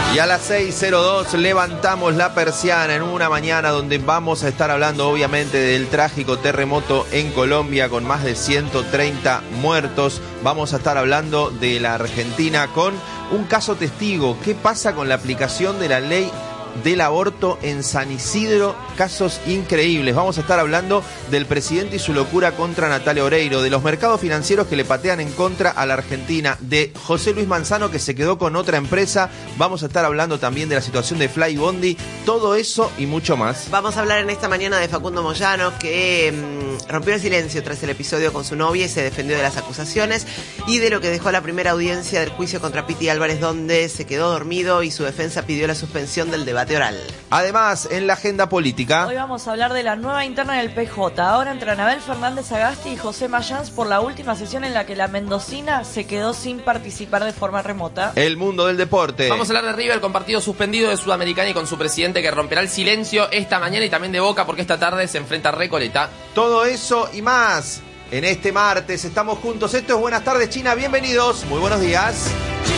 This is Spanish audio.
Y a las 6:02 levantamos la persiana en una mañana donde vamos a estar hablando obviamente del trágico terremoto en Colombia con más de 130 muertos. Vamos a estar hablando de la Argentina con un caso testigo. ¿Qué pasa con la aplicación de la ley del aborto en San Isidro? Casos increíbles. Vamos a estar hablando del presidente y su locura contra Natalia Oreiro, de los mercados financieros que le patean en contra a la Argentina, de José Luis Manzano que se quedó con otra empresa. Vamos a estar hablando también de la situación de Fly Bondi, todo eso y mucho más. Vamos a hablar en esta mañana de Facundo Moyano, que rompió el silencio tras el episodio con su novia y se defendió de las acusaciones, y de lo que dejó la primera audiencia del juicio contra Piti Álvarez, donde se quedó dormido y su defensa pidió la suspensión del debate oral. Además, en la agenda política, hoy vamos a hablar de la nueva interna del PJ. Ahora entre Anabel Fernández Agasti y José Mayans por la última sesión en la que la mendocina se quedó sin participar de forma remota. El mundo del deporte. Vamos a hablar de River con partido suspendido, de Sudamericana y con su presidente que romperá el silencio esta mañana, y también de Boca porque esta tarde se enfrenta a Recoleta. Todo eso y más en este martes. Estamos juntos. Esto es Buenas Tardes China. Bienvenidos. Muy buenos días.